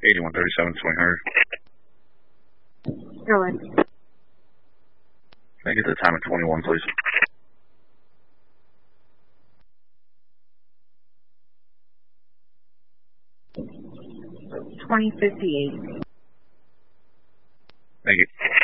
8137 Swing Herd. Go in. Can I get the time at 21, please? $20.58. Thank you.